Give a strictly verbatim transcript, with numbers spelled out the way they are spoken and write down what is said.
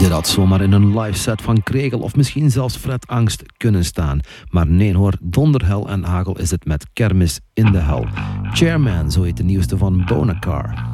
Dit had zomaar in een live set van Kregel of misschien zelfs Fred Angst kunnen staan. Maar nee hoor, donderhel en hagel is het met Kermis in de hel. Chairman, zo heet de nieuwste van Bonacar.